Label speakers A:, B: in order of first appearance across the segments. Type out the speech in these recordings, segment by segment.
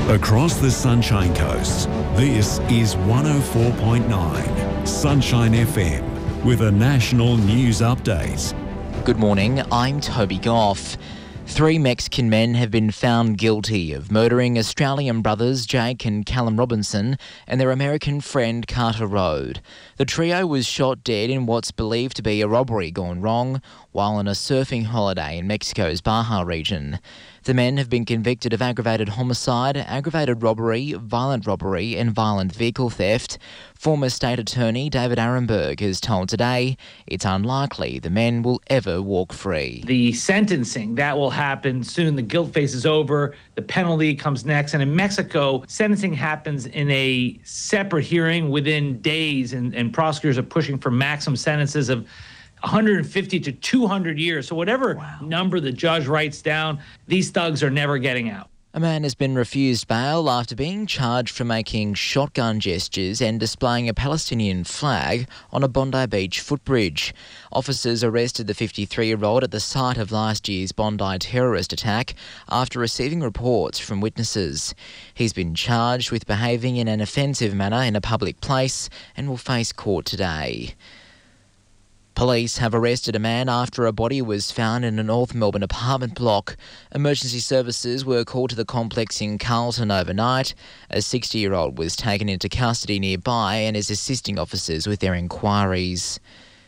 A: Across the Sunshine Coast, this is 104.9 Sunshine FM with a national news update.
B: Good morning, I'm Toby Goff. 3 Mexican men have been found guilty of murdering Australian brothers Jake and Callum Robinson and their American friend Carter Rode. The trio was shot dead in what's believed to be a robbery gone wrong while on a surfing holiday in Mexico's Baja region. The men have been convicted of aggravated homicide, aggravated robbery, violent robbery and violent vehicle theft. Former State Attorney David Arenberg has told Today it's unlikely the men will ever walk free.
C: The sentencing, that will happen soon. The guilt phase is over. The penalty comes next. And in Mexico, sentencing happens in a separate hearing within days, and prosecutors are pushing for maximum sentences of 150 to 200 years. So whatever number the judge writes down, these thugs are never getting out.
B: A man has been refused bail after being charged for making shotgun gestures and displaying a Palestinian flag on a Bondi Beach footbridge. Officers arrested the 53-year-old at the site of last year's Bondi terrorist attack after receiving reports from witnesses. He's been charged with behaving in an offensive manner in a public place and will face court today. Police have arrested a man after a body was found in a North Melbourne apartment block. Emergency services were called to the complex in Carlton overnight. A 60-year-old was taken into custody nearby and is assisting officers with their inquiries.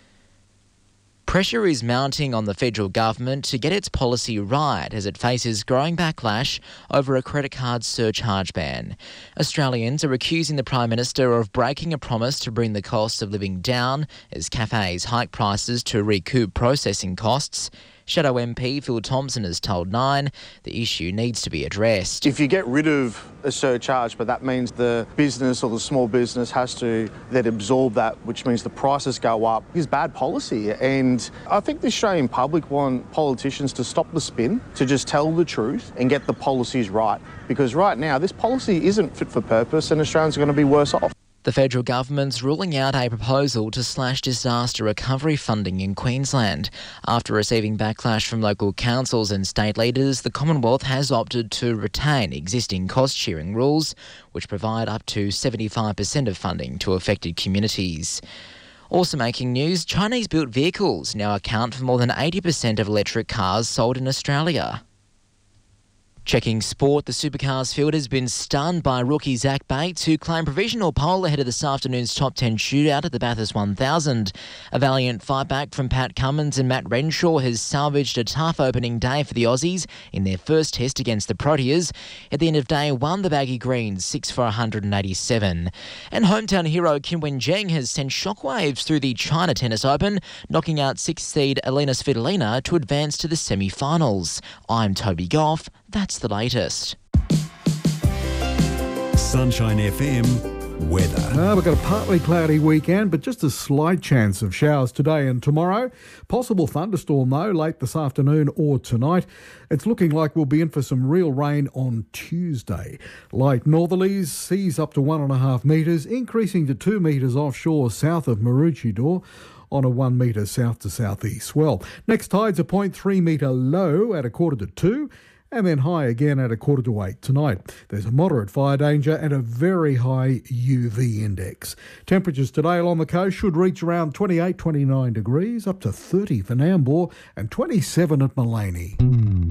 B: Pressure is mounting on the federal government to get its policy right as it faces growing backlash over a credit card surcharge ban. Australians are accusing the Prime Minister of breaking a promise to bring the cost of living down as cafes hike prices to recoup processing costs. Shadow MP Phil Thompson has told Nine the issue needs to be addressed.
D: If you get rid of a surcharge, but that means the business or the small business has to then absorb that, which means the prices go up, is bad policy. And I think the Australian public want politicians to stop the spin, to just tell the truth and get the policies right. Because right now, this policy isn't fit for purpose and Australians are going to be worse off.
B: The federal government's ruling out a proposal to slash disaster recovery funding in Queensland. After receiving backlash from local councils and state leaders, the Commonwealth has opted to retain existing cost-sharing rules, which provide up to 75% of funding to affected communities. Also making news, Chinese-built vehicles now account for more than 80% of electric cars sold in Australia. Checking sport, the Supercars field has been stunned by rookie Zach Bates, who claimed provisional pole ahead of this afternoon's top 10 shootout at the Bathurst 1000. A valiant fight back from Pat Cummins and Matt Renshaw has salvaged a tough opening day for the Aussies in their first test against the Proteas. At the end of day one, the Baggy Greens 6 for 187. And hometown hero Kim Wen-jeng has sent shockwaves through the China Tennis Open, knocking out 6th seed Elena Svitolina to advance to the semi-finals. I'm Toby Goff. That's the latest.
A: Sunshine FM weather.
E: We've got a partly cloudy weekend, but just a slight chance of showers today and tomorrow. Possible thunderstorm, though, late this afternoon or tonight. It's looking like we'll be in for some real rain on Tuesday. Light northerlies, seas up to 1.5 metres, increasing to 2 metres offshore south of Maroochydore on a 1 metre south to southeast swell. Next tide's a 0.3 metre low at 1:45. And then high again at 7:45 tonight. There's a moderate fire danger and a very high UV index. Temperatures today along the coast should reach around 28, 29 degrees, up to 30 for Nambour and 27 at Mullaney.